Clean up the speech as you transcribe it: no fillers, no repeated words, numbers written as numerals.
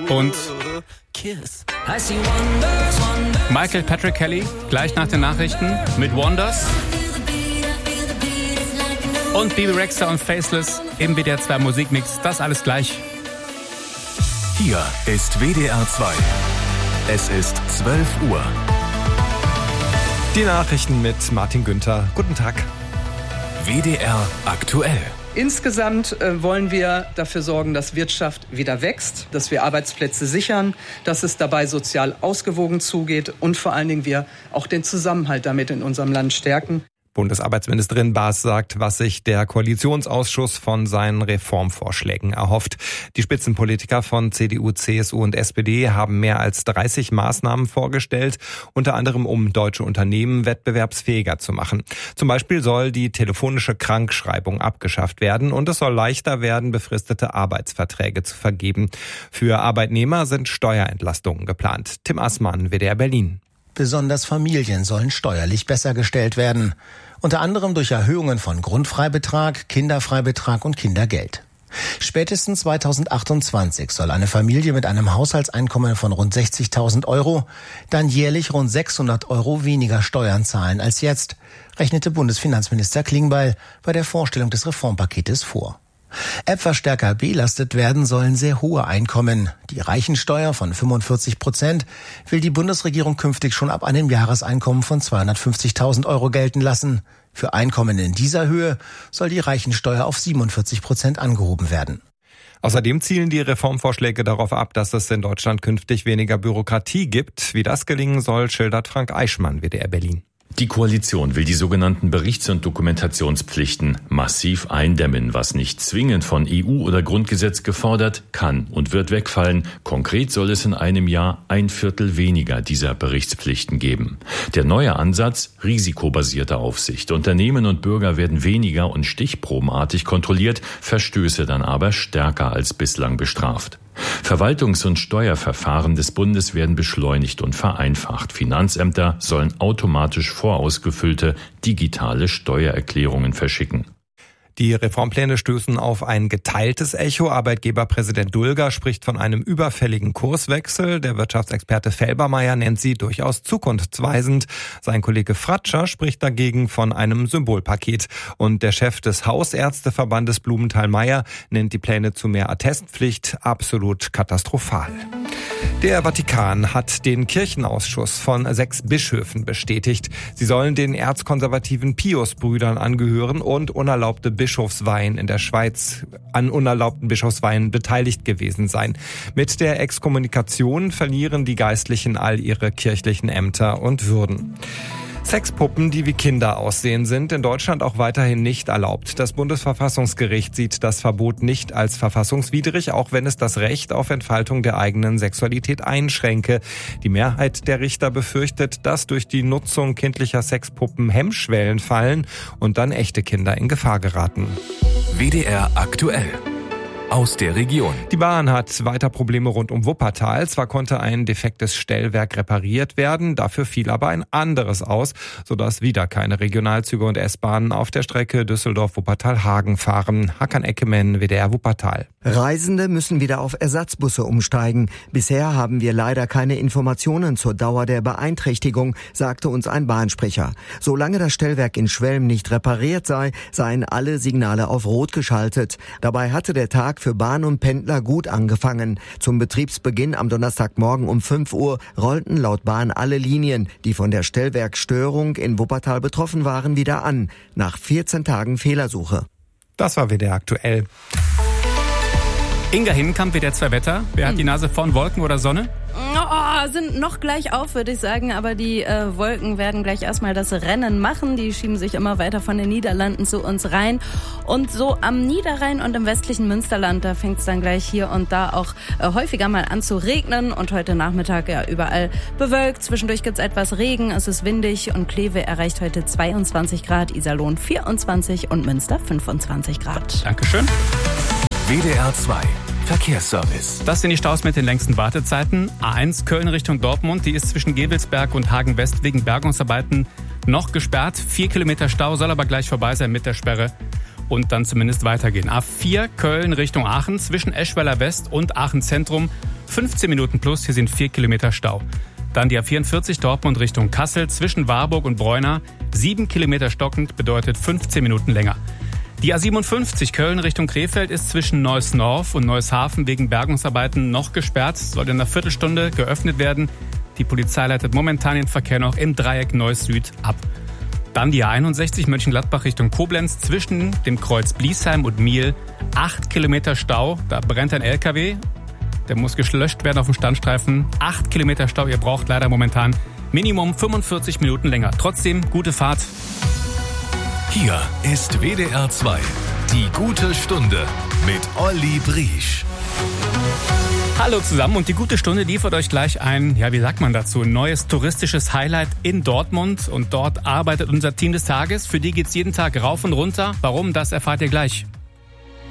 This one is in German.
und Michael Patrick Kelly gleich nach den Nachrichten mit Wonders. Und Bebe Rexha und Faceless im WDR 2 Musikmix. Das alles gleich. Hier ist WDR 2. Es ist 12 Uhr. Die Nachrichten mit Martin Günther. Guten Tag. WDR aktuell. Insgesamt wollen wir dafür sorgen, dass Wirtschaft wieder wächst, dass wir Arbeitsplätze sichern, dass es dabei sozial ausgewogen zugeht und vor allen Dingen wir auch den Zusammenhalt damit in unserem Land stärken. Bundesarbeitsministerin Baas sagt, was sich der Koalitionsausschuss von seinen Reformvorschlägen erhofft. Die Spitzenpolitiker von CDU, CSU und SPD haben mehr als 30 Maßnahmen vorgestellt, unter anderem um deutsche Unternehmen wettbewerbsfähiger zu machen. Zum Beispiel soll die telefonische Krankschreibung abgeschafft werden und es soll leichter werden, befristete Arbeitsverträge zu vergeben. Für Arbeitnehmer sind Steuerentlastungen geplant. Tim Assmann, WDR Berlin. Besonders Familien sollen steuerlich besser gestellt werden. Unter anderem durch Erhöhungen von Grundfreibetrag, Kinderfreibetrag und Kindergeld. Spätestens 2028 soll eine Familie mit einem Haushaltseinkommen von rund 60.000 Euro dann jährlich rund 600 Euro weniger Steuern zahlen als jetzt, rechnete Bundesfinanzminister Klingbeil bei der Vorstellung des Reformpaketes vor. Erbverstärker belastet werden sollen sehr hohe Einkommen. Die Reichensteuer von 45% will die Bundesregierung künftig schon ab einem Jahreseinkommen von 250.000 Euro gelten lassen. Für Einkommen in dieser Höhe soll die Reichensteuer auf 47% angehoben werden. Außerdem zielen die Reformvorschläge darauf ab, dass es in Deutschland künftig weniger Bürokratie gibt. Wie das gelingen soll, schildert Frank Eichmann, WDR Berlin. Die Koalition will die sogenannten Berichts- und Dokumentationspflichten massiv eindämmen. Was nicht zwingend von EU oder Grundgesetz gefordert, kann und wird wegfallen. Konkret soll es in einem Jahr 1/4 weniger dieser Berichtspflichten geben. Der neue Ansatz: risikobasierte Aufsicht. Unternehmen und Bürger werden weniger und stichprobenartig kontrolliert, Verstöße dann aber stärker als bislang bestraft. Verwaltungs- und Steuerverfahren des Bundes werden beschleunigt und vereinfacht. Finanzämter sollen automatisch vorausgefüllte digitale Steuererklärungen verschicken. Die Reformpläne stößen auf ein geteiltes Echo. Arbeitgeberpräsident Dulger spricht von einem überfälligen Kurswechsel. Der Wirtschaftsexperte Felbermayr nennt sie durchaus zukunftsweisend. Sein Kollege Fratscher spricht dagegen von einem Symbolpaket. Und der Chef des Hausärzteverbandes Blumenthal-Meyer nennt die Pläne zu mehr Attestpflicht absolut katastrophal. Der Vatikan hat den Kirchenausschuss von 6 Bischöfen bestätigt. Sie sollen den erzkonservativen Pius-Brüdern angehören und unerlaubte Bischofsweihen in der Schweiz an unerlaubten Bischofsweihen beteiligt gewesen sein. Mit der Exkommunikation verlieren die Geistlichen all ihre kirchlichen Ämter und Würden. Sexpuppen, die wie Kinder aussehen, sind in Deutschland auch weiterhin nicht erlaubt. Das Bundesverfassungsgericht sieht das Verbot nicht als verfassungswidrig, auch wenn es das Recht auf Entfaltung der eigenen Sexualität einschränke. Die Mehrheit der Richter befürchtet, dass durch die Nutzung kindlicher Sexpuppen Hemmschwellen fallen und dann echte Kinder in Gefahr geraten. WDR aktuell. Aus der Region. Die Bahn hat weiter Probleme rund um Wuppertal. Zwar konnte ein defektes Stellwerk repariert werden, dafür fiel aber ein anderes aus, sodass wieder keine Regionalzüge und S-Bahnen auf der Strecke Düsseldorf-Wuppertal-Hagen fahren. Hakan Eckemann, WDR Wuppertal. Reisende müssen wieder auf Ersatzbusse umsteigen. Bisher haben wir leider keine Informationen zur Dauer der Beeinträchtigung, sagte uns ein Bahnsprecher. Solange das Stellwerk in Schwelm nicht repariert sei, seien alle Signale auf Rot geschaltet. Dabei hatte der Tag für Bahn und Pendler gut angefangen. Zum Betriebsbeginn am Donnerstagmorgen um 5 Uhr rollten laut Bahn alle Linien, die von der Stellwerkstörung in Wuppertal betroffen waren, wieder an. Nach 14 Tagen Fehlersuche. Das war WDR aktuell. Inga Hinkamp, WDR 2 Wetter. Wer hat die Nase vorn, Wolken oder Sonne? Sind noch gleich auf, würde ich sagen, aber die Wolken werden gleich erstmal das Rennen machen. Die schieben sich immer weiter von den Niederlanden zu uns rein. Und so am Niederrhein und im westlichen Münsterland, da fängt es dann gleich hier und da auch häufiger mal an zu regnen. Und heute Nachmittag ja überall bewölkt. Zwischendurch gibt's etwas Regen, es ist windig und Kleve erreicht heute 22 Grad, Iserlohn 24 und Münster 25 Grad. Dankeschön. WDR 2 Verkehrsservice. Das sind die Staus mit den längsten Wartezeiten. A1 Köln Richtung Dortmund, die ist zwischen Gevelsberg und Hagen West wegen Bergungsarbeiten noch gesperrt. 4 Kilometer Stau, soll aber gleich vorbei sein mit der Sperre und dann zumindest weitergehen. A4 Köln Richtung Aachen zwischen Eschweiler West und Aachen Zentrum 15 Minuten plus, hier sind 4 Kilometer Stau. Dann die A44 Dortmund Richtung Kassel zwischen Warburg und Bräuna. 7 Kilometer stockend bedeutet 15 Minuten länger. Die A57 Köln Richtung Krefeld ist zwischen Neuss-Norf und Neuss-Hafen wegen Bergungsarbeiten noch gesperrt. Soll in einer Viertelstunde geöffnet werden. Die Polizei leitet momentan den Verkehr noch im Dreieck Neuss-Süd ab. Dann die A61 Mönchengladbach Richtung Koblenz zwischen dem Kreuz Bliesheim und Miel. 8 Kilometer Stau, da brennt ein LKW. Der muss gelöscht werden auf dem Standstreifen. 8 Kilometer Stau, ihr braucht leider momentan Minimum 45 Minuten länger. Trotzdem, gute Fahrt. Hier ist WDR 2, die gute Stunde mit Olli Briesch. Hallo zusammen und die gute Stunde liefert euch gleich ein, wie sagt man dazu, ein neues touristisches Highlight in Dortmund. Und dort arbeitet unser Team des Tages. Für die geht's jeden Tag rauf und runter. Warum, das erfahrt ihr gleich.